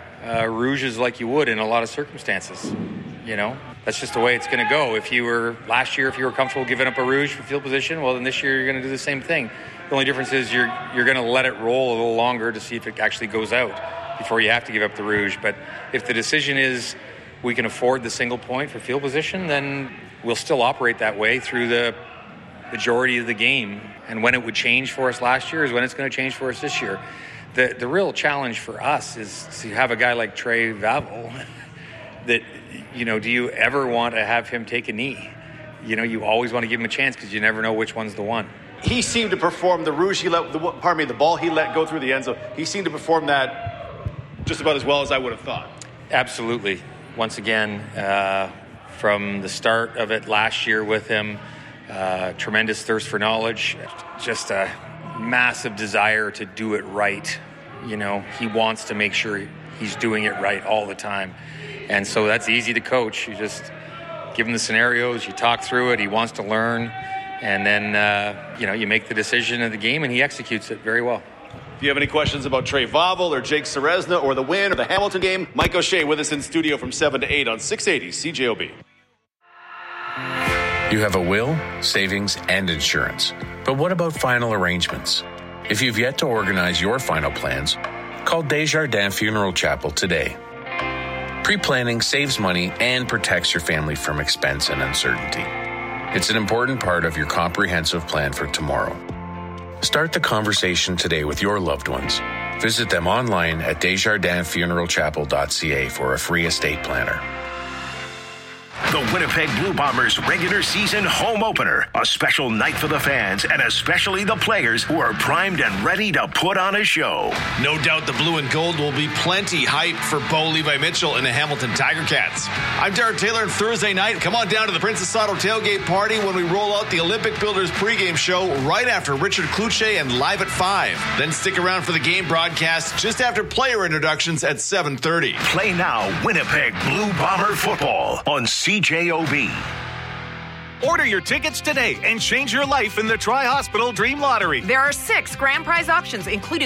[SPEAKER 5] Rouges like you would in a lot of circumstances. That's just the way it's going to go. Last year, if you were comfortable giving up a Rouge for field position, well, then this year you're going to do the same thing. The only difference is you're going to let it roll a little longer to see if it actually goes out before you have to give up the Rouge. But if the decision is we can afford the single point for field position, then we'll still operate that way through the majority of the game. And when it would change for us last year is when it's going to change for us this year. The real challenge for us is to have a guy like Trey Vavel that, do you ever want to have him take a knee? You always want to give him a chance because you never know which one's the one.
[SPEAKER 4] He seemed to perform the Rouge the ball he let go through the end zone. He seemed to perform that just about as well as I would have thought.
[SPEAKER 5] Absolutely. Once again, from the start of it last year with him, tremendous thirst for knowledge, just a massive desire to do it right. He wants to make sure he's doing it right all the time. And so that's easy to coach. You just give him the scenarios, you talk through it, he wants to learn, and then, you make the decision of the game, and he executes it very well.
[SPEAKER 4] If you have any questions about Trey Vavel or Jake Serezna or the win or the Hamilton game, Mike O'Shea with us in studio from 7 to 8 on 680 CJOB.
[SPEAKER 24] You have a will, savings, and insurance. But what about final arrangements? If you've yet to organize your final plans, call Desjardins Funeral Chapel today. Pre-planning saves money and protects your family from expense and uncertainty. It's an important part of your comprehensive plan for tomorrow. Start the conversation today with your loved ones. Visit them online at desjardinsfuneralchapel.ca for a free estate planner.
[SPEAKER 1] The Winnipeg Blue Bombers regular season home opener. A special night for the fans and especially the players who are primed and ready to put on a show.
[SPEAKER 25] No doubt the blue and gold will be plenty hype for Bo Levi Mitchell and the Hamilton Tiger Cats. I'm Derek Taylor, and Thursday night, come on down to the Princess Auto tailgate party when we roll out the Olympic Builders pregame show right after Richard Kluche and Live at 5. Then stick around for the game broadcast just after player introductions at 7:30.
[SPEAKER 1] Play now Winnipeg Blue Bomber football on CJOB.
[SPEAKER 26] Order your tickets today and change your life in the Tri-Hospital Dream Lottery.
[SPEAKER 27] There are 6 grand prize options, including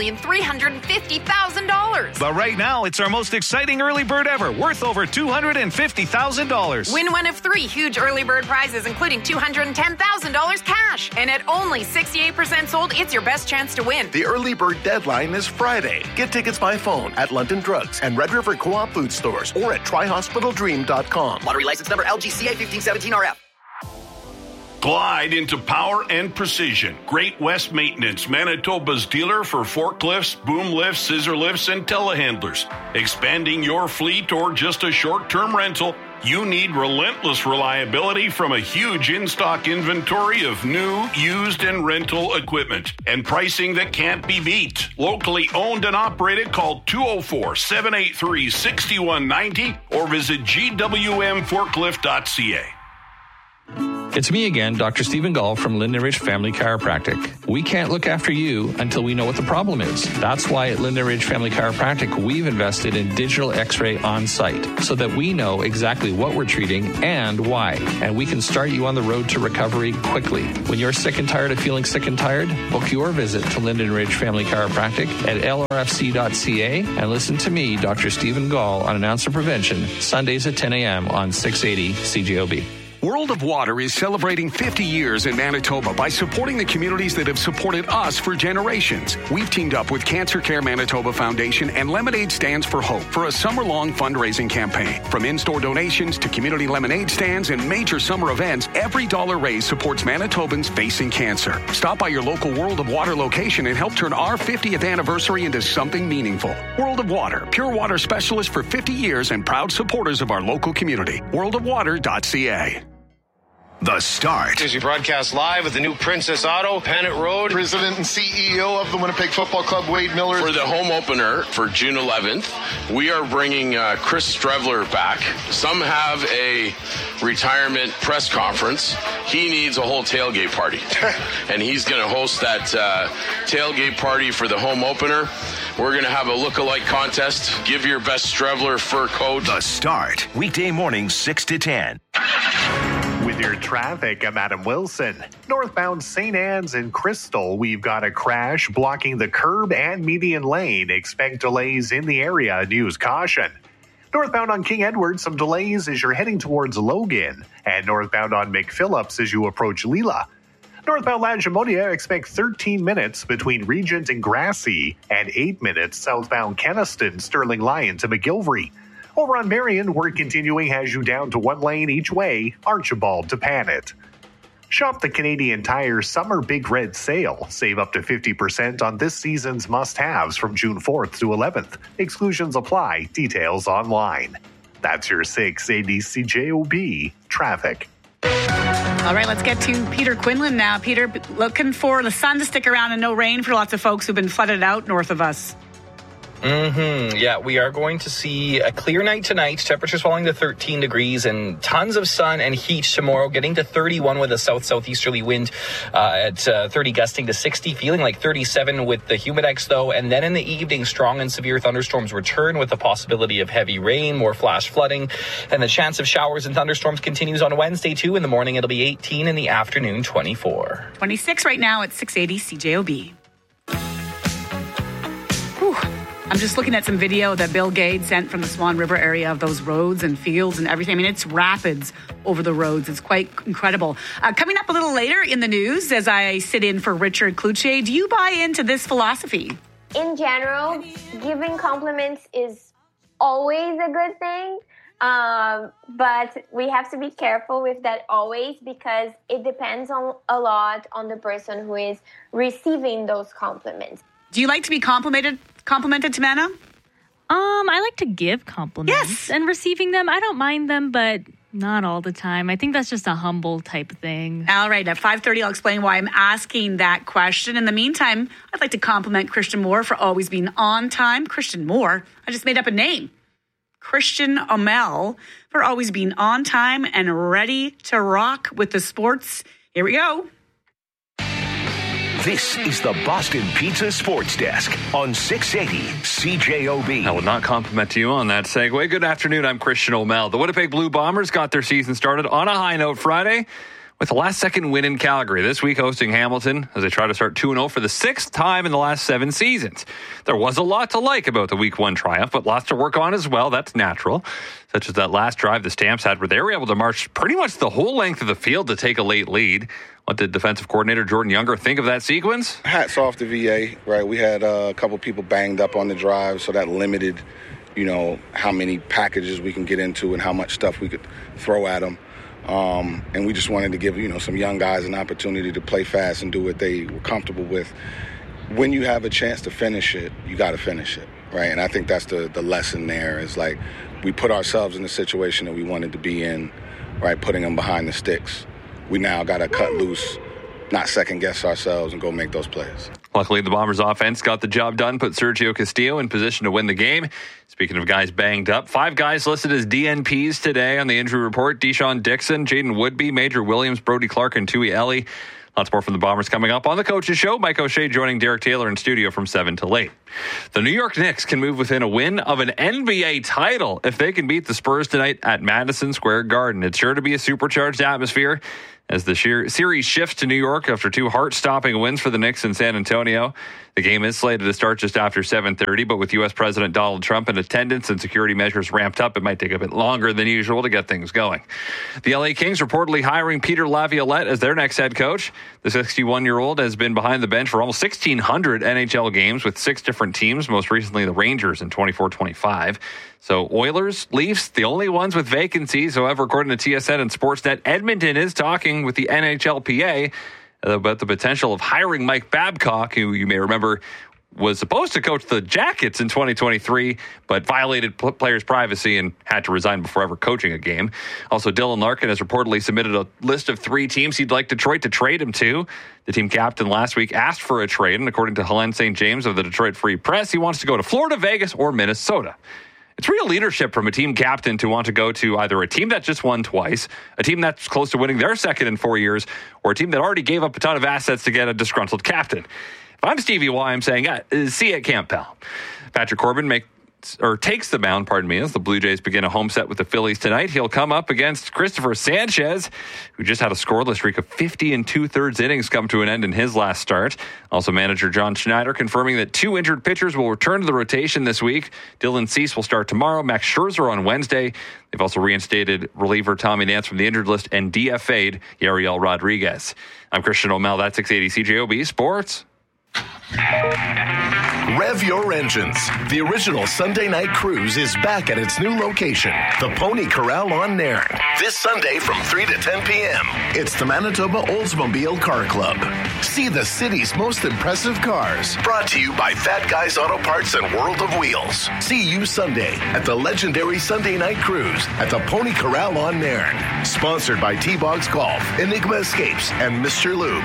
[SPEAKER 27] $1,350,000.
[SPEAKER 26] But right now, it's our most exciting early bird ever, worth over $250,000.
[SPEAKER 27] Win one of 3 huge early bird prizes, including $210,000 cash. And at only 68% sold, it's your best chance to win.
[SPEAKER 28] The early bird deadline is Friday. Get tickets by phone at London Drugs and Red River Co-op food stores or at trihospitaldream.com.
[SPEAKER 29] Lottery license number LGCA 1517RF.
[SPEAKER 6] Glide into power and precision. Great West Maintenance, Manitoba's dealer for forklifts, boom lifts, scissor lifts, and telehandlers. Expanding your fleet or just a short-term rental, you need relentless reliability from a huge in-stock inventory of new, used, and rental equipment. And pricing that can't be beat. Locally owned and operated, call 204-783-6190 or visit gwmforklift.ca.
[SPEAKER 7] It's me again, Dr. Stephen Gall from Linden Ridge Family Chiropractic. We can't look after you until we know what the problem is. That's why at Linden Ridge Family Chiropractic, we've invested in digital x-ray on site so that we know exactly what we're treating and why. And we can start you on the road to recovery quickly. When you're sick and tired of feeling sick and tired, book your visit to Linden Ridge Family Chiropractic at lrfc.ca and listen to me, Dr. Stephen Gall, on An Ounce of Prevention, Sundays at 10 a.m. on 680 CJOB.
[SPEAKER 9] World of Water is celebrating 50 years in Manitoba by supporting the communities that have supported us for generations. We've teamed up with Cancer Care Manitoba Foundation and Lemonade Stands for Hope for a summer-long fundraising campaign. From in-store donations to community lemonade stands and major summer events, every dollar raised supports Manitobans facing cancer. Stop by your local World of Water location and help turn our 50th anniversary into something meaningful. World of Water, pure water specialist for 50 years and proud supporters of our local community. worldofwater.ca.
[SPEAKER 1] The Start.
[SPEAKER 10] As we broadcast live at the new Princess Auto, Pennant Road.
[SPEAKER 11] President and CEO of the Winnipeg Football Club, Wade Miller.
[SPEAKER 12] For the home opener for June 11th, we are bringing Chris Strevler back. Some have a retirement press conference. He needs a whole tailgate party. And he's going to host that tailgate party for the home opener. We're going to have a look-alike contest. Give your best Strevler fur coat.
[SPEAKER 1] The Start. Weekday mornings 6 to 10.
[SPEAKER 23] With your traffic, I'm Adam Wilson. Northbound St. Anne's in Crystal, we've got a crash blocking the curb and median lane. Expect delays in the area and use caution. Northbound on King Edward, some delays as you're heading towards Logan. And northbound on McPhillips as you approach Leela. Northbound Lagimonia, expect 13 minutes between Regent and Grassy. And 8 minutes southbound Kenaston, Sterling Lyon to McGilvery. Over on Marion, work continuing has you down to 1 lane each way, Archibald to Panet. Shop the Canadian Tire Summer Big Red Sale. Save up to 50% on this season's must-haves from June 4th to 11th. Exclusions apply. Details online. That's your 680 CJOB traffic.
[SPEAKER 8] All right, let's get to Peter Quinlan now. Peter, looking for the sun to stick around and no rain for lots of folks who've been flooded out north of us.
[SPEAKER 2] Yeah, we are going to see a clear night tonight. Temperatures falling to 13 degrees and tons of sun and heat tomorrow, getting to 31 with a south-southeasterly wind at 30, gusting to 60, feeling like 37 with the humidex, though. And then in the evening, strong and severe thunderstorms return with the possibility of heavy rain, more flash flooding. And the chance of showers and thunderstorms continues on Wednesday, too. In the morning, it'll be 18. In the afternoon, 24.
[SPEAKER 8] 26 right now at 680 CJOB. Whew. I'm just looking at some video that Bill Gates sent from the Swan River area of those roads and fields and everything. I mean, it's rapids over the roads. It's quite incredible. Coming up a little later in the news, as I sit in for Richard Cloutier, do you buy into this philosophy?
[SPEAKER 13] In general, giving compliments is always a good thing. But we have to be careful with that always, because it depends a lot on the person who is receiving those compliments.
[SPEAKER 8] Do you like to be complimented, Tamana?
[SPEAKER 14] I like to give compliments.
[SPEAKER 8] Yes.
[SPEAKER 14] And receiving them, I don't mind them, but not all the time. I think that's just a humble type thing.
[SPEAKER 8] All right, at 5:30, I'll explain why I'm asking that question. In the meantime, I'd like to compliment Christian Moore for always being on time. Christian Moore, I just made up a name. Christian O'Mell for always being on time and ready to rock with the sports. Here we go.
[SPEAKER 1] This is the Boston Pizza Sports Desk on 680 CJOB.
[SPEAKER 3] I will not compliment you on that segue. Good afternoon, I'm Christian O'Mell. The Winnipeg Blue Bombers got their season started on a high note Friday with the last-second win in Calgary. This week hosting Hamilton as they try to start 2-0 for the 6th time in the last 7 seasons. There was a lot to like about the Week 1 triumph, but lots to work on as well. That's natural. Such as that last drive the Stamps had where they were able to march pretty much the whole length of the field to take a late lead. What did defensive coordinator Jordan Younger think of that sequence?
[SPEAKER 29] Hats off to VA, right? We had a couple people banged up on the drive, so that limited, how many packages we can get into and how much stuff we could throw at them. And we just wanted to give, some young guys an opportunity to play fast and do what they were comfortable with. When you have a chance to finish it, you got to finish it, right? And I think that's the lesson there is like we put ourselves in the situation that we wanted to be in, right, putting them behind the sticks. We now got to cut loose, not second-guess ourselves and go make those plays.
[SPEAKER 3] Luckily, the Bombers' offense got the job done, put Sergio Castillo in position to win the game. Speaking of guys banged up, 5 guys listed as DNPs today on the injury report. Deshaun Dixon, Jaden Woodby, Major Williams, Brody Clark, and Tui Ellie. Lots more from the Bombers coming up on the Coaches Show. Mike O'Shea joining Derek Taylor in studio from 7 till 8. The New York Knicks can move within a win of an NBA title if they can beat the Spurs tonight at Madison Square Garden. It's sure to be a supercharged atmosphere as the series shifts to New York after 2 heart-stopping wins for the Knicks in San Antonio. The game is slated to start just after 7:30, but with U.S. President Donald Trump in attendance and security measures ramped up, it might take a bit longer than usual to get things going. The LA Kings reportedly hiring Peter Laviolette as their next head coach. The 61-year-old has been behind the bench for almost 1,600 NHL games with 6 different teams, most recently the Rangers in 24-25. So Oilers, Leafs, the only ones with vacancies. However, according to TSN and Sportsnet, Edmonton is talking with the NHLPA about the potential of hiring Mike Babcock, who you may remember was supposed to coach the Jackets in 2023, but violated players' privacy and had to resign before ever coaching a game. Also, Dylan Larkin has reportedly submitted a list of 3 teams he'd like Detroit to trade him to. The team captain last week asked for a trade, and according to Helene St. James of the Detroit Free Press, he wants to go to Florida, Vegas, or Minnesota. It's real leadership from a team captain to want to go to either a team that just won twice, a team that's close to winning their second in 4 years, or a team that already gave up a ton of assets to get a disgruntled captain. If I'm Stevie Y, I'm saying, see you at Camp Pal. Patrick Corbin takes the mound, as the Blue Jays begin a home set with the Phillies tonight. He'll come up against Christopher Sanchez, who just had a scoreless streak of 50 2/3 innings come to an end in his last start. Also, manager John Schneider confirming that 2 injured pitchers will return to the rotation this week. Dylan Cease will start tomorrow, Max Scherzer on Wednesday. They've also reinstated reliever Tommy Nance from the injured list and DFA'd Yariel Rodriguez. I'm Christian O'Mel, that's 680 CJOB Sports.
[SPEAKER 28] Rev your engines. The original Sunday night cruise is back at its new location, the Pony Corral on Nairn, this Sunday from 3 to 10 p.m. It's the Manitoba Oldsmobile Car Club. See the city's most impressive cars. Brought to you by Fat Guys Auto Parts and World of Wheels. See you Sunday at the legendary Sunday night cruise at the Pony Corral on Nairn. Sponsored by T-Bogs Golf, Enigma Escapes, and Mr. Lube.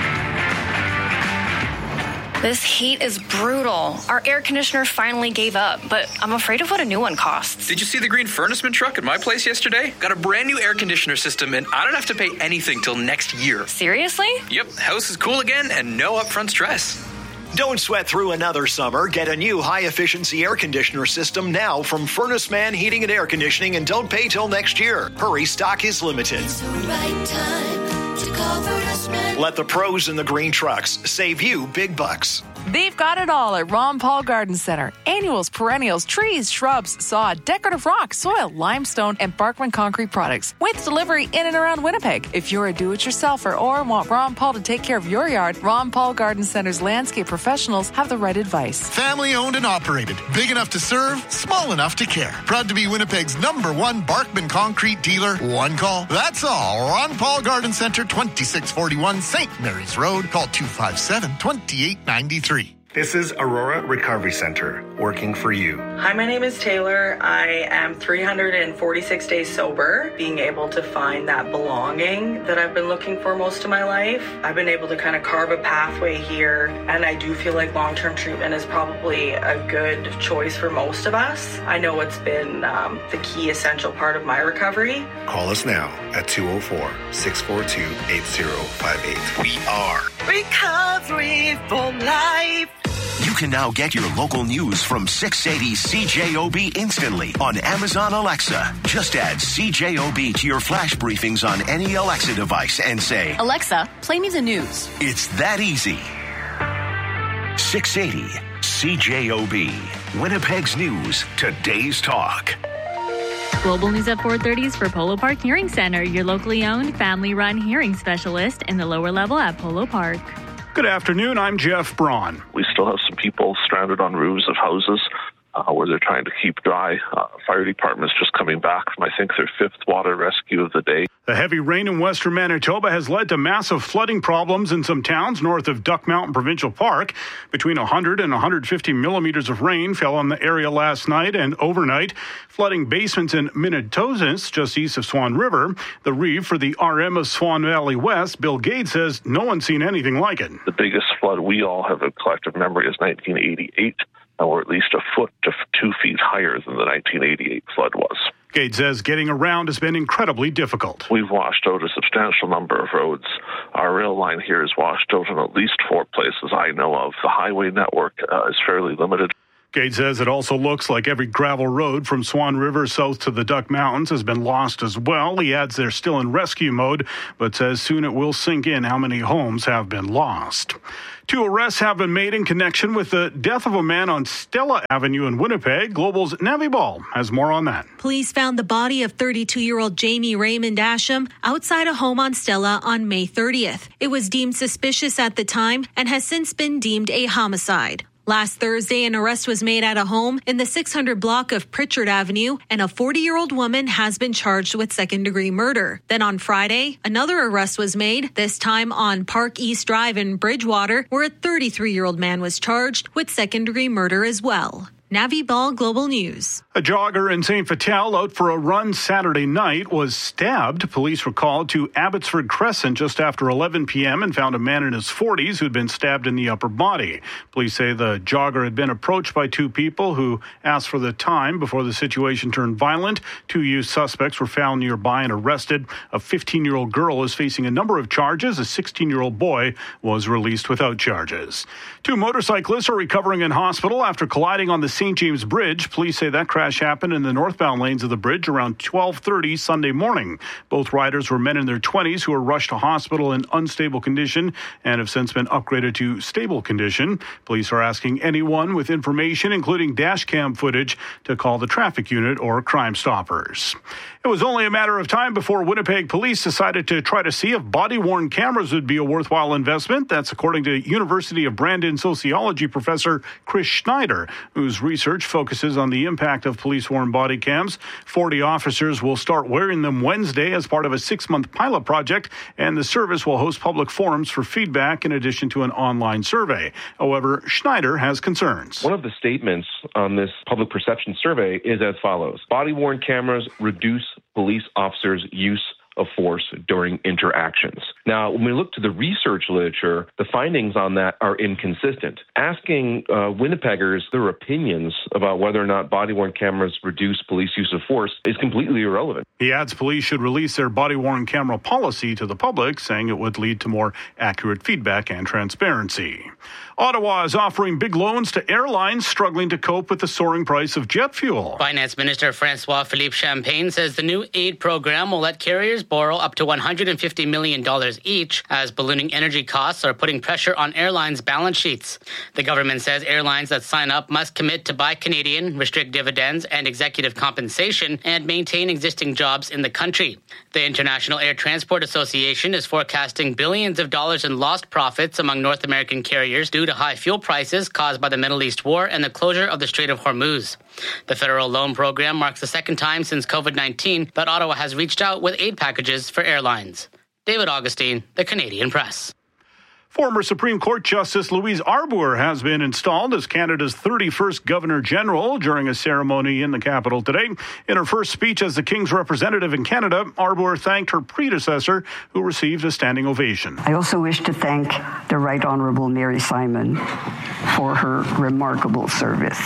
[SPEAKER 5] This heat is brutal. Our air conditioner finally gave up, but I'm afraid of what a new one costs.
[SPEAKER 15] Did you see the green furnaceman truck at my place yesterday? Got a brand new air conditioner system, and I don't have to pay anything till next year.
[SPEAKER 5] Seriously?
[SPEAKER 15] Yep, house is cool again and no upfront stress.
[SPEAKER 16] Don't sweat through another summer. Get a new high-efficiency air conditioner system now from Furnace Man Heating and Air Conditioning, and don't pay till next year. Hurry, stock is limited.
[SPEAKER 17] It's the right time to call Furnace Man.
[SPEAKER 16] Let the pros in the green trucks save you big bucks.
[SPEAKER 18] They've got it all at Ron Paul Garden Center. Annuals, perennials, trees, shrubs, sod, decorative rock, soil, limestone, and Barkman concrete products. With delivery in and around Winnipeg. If you're a do-it-yourselfer or want Ron Paul to take care of your yard, Ron Paul Garden Center's landscape professionals have the right advice.
[SPEAKER 19] Family owned and operated. Big enough to serve, small enough to care. Proud to be Winnipeg's #1 Barkman concrete dealer. One call. That's all. Ron Paul Garden Center, 2641 St. Mary's Road. Call 257-2893.
[SPEAKER 20] This is Aurora Recovery Center, working for you.
[SPEAKER 21] Hi, my name is Taylor. I am 346 days sober, being able to find that belonging that I've been looking for most of my life. I've been able to kind of carve a pathway here, and I do feel like long-term treatment is probably a good choice for most of us. I know it's been the key essential part of my recovery.
[SPEAKER 20] Call us now at 204-642-8058.
[SPEAKER 19] We are Recovery for Life.
[SPEAKER 1] You can now get your local news from 680 CJOB instantly on Amazon Alexa. Just add CJOB to your flash briefings on any Alexa device and say,
[SPEAKER 22] Alexa, play me the news.
[SPEAKER 1] It's that easy. 680 CJOB. Winnipeg's news, today's talk.
[SPEAKER 14] Global News at 4:30 is for Polo Park Hearing Center, your locally owned, family-run hearing specialist in the lower level at Polo Park.
[SPEAKER 30] Good afternoon, I'm Jeff Braun.
[SPEAKER 31] We still have some people stranded on roofs of houses.
[SPEAKER 4] where they're trying to keep dry. Fire department's just coming back from, I think, their 5th water rescue of the day.
[SPEAKER 6] The heavy rain in western Manitoba has led to massive flooding problems in some towns north of Duck Mountain Provincial Park. Between 100 and 150 millimeters of rain fell on the area last night and overnight, flooding basements in Minnetonka, just east of Swan River. The reeve for the RM of Swan Valley West, Bill Gates, says no one's seen anything like it.
[SPEAKER 4] The biggest flood we all have a collective memory is 1988, or at least a foot to 2 feet higher than the 1988 flood was.
[SPEAKER 6] Gates says getting around has been incredibly difficult.
[SPEAKER 4] We've washed out a substantial number of roads. Our rail line here is washed out in at least 4 places I know of. The highway network is fairly limited.
[SPEAKER 6] Gates says it also looks like every gravel road from Swan River south to the Duck Mountains has been lost as well. He adds they're still in rescue mode, but says soon it will sink in how many homes have been lost. 2 arrests have been made in connection with the death of a man on Stella Avenue in Winnipeg. Global's Navi Ball has more on that.
[SPEAKER 7] Police found the body of 32-year-old Jamie Raymond Asham outside a home on Stella on May 30th. It was deemed suspicious at the time and has since been deemed a homicide. Last Thursday, an arrest was made at a home in the 600 block of Pritchard Avenue, and a 40-year-old woman has been charged with second-degree murder. Then on Friday, another arrest was made, this time on Park East Drive in Bridgewater, where a 33-year-old man was charged with second-degree murder as well. Navi Ball, Global News.
[SPEAKER 6] A jogger in St. Vital out for a run Saturday night was stabbed. Police were called to Abbotsford Crescent just after 11 p.m. and found a man in his 40s who'd been stabbed in the upper body. Police say the jogger had been approached by 2 people who asked for the time before the situation turned violent. 2 youth suspects were found nearby and arrested. A 15-year-old girl is facing a number of charges. A 16-year-old boy was released without charges. 2 motorcyclists are recovering in hospital after colliding on the St. James Bridge. Police say that crash happened in the northbound lanes of the bridge around 12:30 Sunday morning. Both riders were men in their 20s who were rushed to hospital in unstable condition and have since been upgraded to stable condition. Police are asking anyone with information, including dash cam footage, to call the traffic unit or Crime Stoppers. It was only a matter of time before Winnipeg police decided to try to see if body-worn cameras would be a worthwhile investment. That's according to University of Brandon sociology professor Chris Schneider, whose research focuses on the impact of police-worn body cams. 40 officers will start wearing them Wednesday as part of a 6-month pilot project, and the service will host public forums for feedback in addition to an online survey. However, Schneider has concerns.
[SPEAKER 9] One of the statements on this public perception survey is as follows: body-worn cameras reduce police officers' use of force during interactions. Now, when we look to the research literature, the findings on that are inconsistent. Asking Winnipeggers their opinions about whether or not body-worn cameras reduce police use of force is completely irrelevant.
[SPEAKER 6] He adds police should release their body-worn camera policy to the public, saying it would lead to more accurate feedback and transparency. Ottawa is offering big loans to airlines struggling to cope with the soaring price of jet fuel.
[SPEAKER 10] Finance Minister François-Philippe Champagne says the new aid program will let carriers borrow up to $150 million each, as ballooning energy costs are putting pressure on airlines' balance sheets. The government says airlines that sign up must commit to buy Canadian, restrict dividends and executive compensation, and maintain existing jobs in the country. The International Air Transport Association is forecasting billions of dollars in lost profits among North American carriers due to high fuel prices caused by the Middle East war and the closure of the Strait of Hormuz. The federal loan program marks the second time since COVID-19 that Ottawa has reached out with aid packages for airlines. David Augustine, The Canadian Press.
[SPEAKER 6] Former Supreme Court Justice Louise Arbour has been installed as Canada's 31st Governor-General during a ceremony in the capital today. In her first speech as the King's representative in Canada, Arbour thanked her predecessor, who received a standing ovation.
[SPEAKER 24] I also wish to thank the Right Honourable Mary Simon for her remarkable service.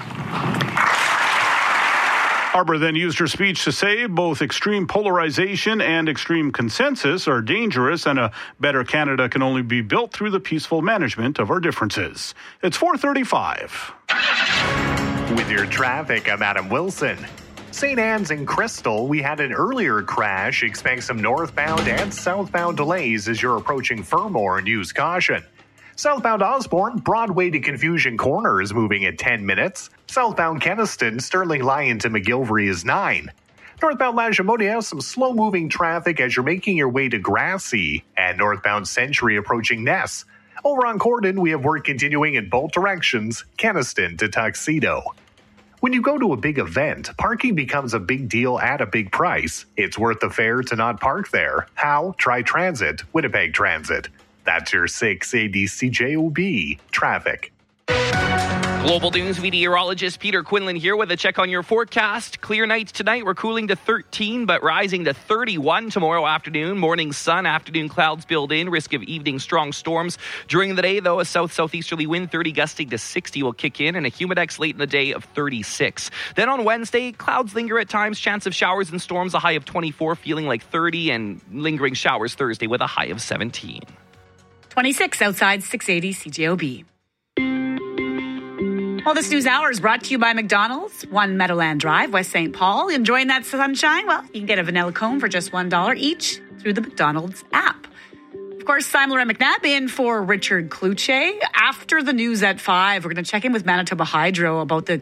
[SPEAKER 6] Arbour then used her speech to say both extreme polarization and extreme consensus are dangerous, and a better Canada can only be built through the peaceful management of our differences. It's 4:35.
[SPEAKER 23] With your traffic, I'm Adam Wilson. St. Anne's and Crystal, we had an earlier crash. Expect some northbound and southbound delays as you're approaching Fermor and use caution. Southbound Osborne, Broadway to Confusion Corner is moving at 10 minutes. Southbound Keniston, Sterling Lyon to McGilvery is 9. Northbound Lagimodi has some slow-moving traffic as you're making your way to Grassy, and northbound Century approaching Ness. Over on Corden, we have work continuing in both directions, Keniston to Tuxedo. When you go to a big event, parking becomes a big deal at a big price. It's worth the fare to not park there. How? Try Transit, Winnipeg Transit. That's your 680 CJOB traffic.
[SPEAKER 2] Global News meteorologist Peter Quinlan here with a check on your forecast. Clear nights tonight. We're cooling to 13, but rising to 31 tomorrow afternoon. Morning sun, afternoon clouds build in. Risk of evening strong storms. During the day, though, a south-southeasterly wind 30 gusting to 60 will kick in, and a humidex late in the day of 36. Then on Wednesday, clouds linger at times. Chance of showers and storms, a high of 24, feeling like 30, and lingering showers Thursday with a high of 17.
[SPEAKER 8] 26 outside 680 CJOB. Well, this news hour is brought to you by McDonald's, 1 Meadowland Drive, West St. Paul. Enjoying that sunshine? Well, you can get a vanilla cone for just $1 each through the McDonald's app. Of course, I'm Lorraine McNabb in for Richard Kluche. After the news at 5, we're going to check in with Manitoba Hydro about the